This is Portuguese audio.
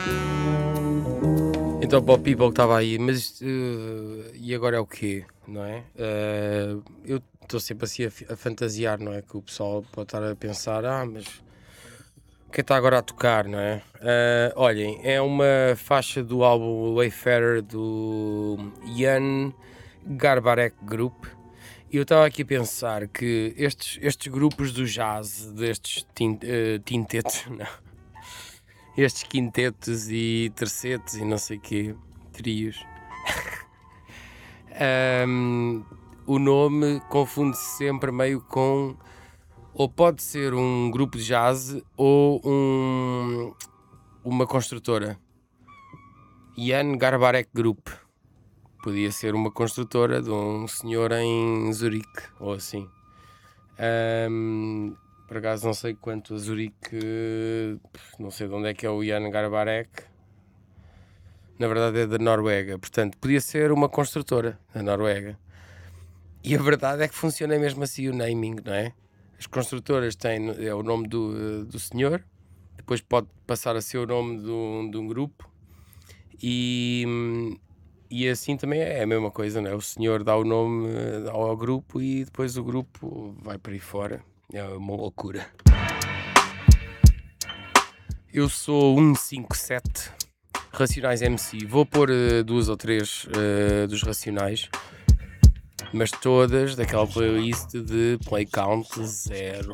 Então, para o people que estava aí, mas isto, e agora é o quê, não é? Eu estou sempre assim a fantasiar, não é? Que o pessoal pode estar a pensar, mas quem está agora a tocar, não é? Olhem, é uma faixa do álbum Wayfarer do Jan Garbarek Group. E eu estava aqui a pensar que estes grupos do jazz, destes tintetos, não, estes quintetos e tercetos e não sei o quê, trios, o nome confunde-se sempre meio com, ou pode ser um grupo de jazz ou uma construtora. Jan Garbarek Group podia ser uma construtora de um senhor em Zurique ou assim. Por acaso não sei quanto a Zurique, não sei de onde é que é o Jan Garbarek. Na verdade é da Noruega, portanto podia ser uma construtora da Noruega. E a verdade é que funciona mesmo assim o naming, não é? As construtoras têm o nome do senhor, depois pode passar a ser o nome de um grupo e assim também é a mesma coisa, não é? O senhor dá o nome ao grupo e depois o grupo vai para aí fora. É uma loucura. Eu sou 157 Racionais MC. Vou pôr 2 ou 3 dos Racionais, mas todas daquela playlist de Play Count 0.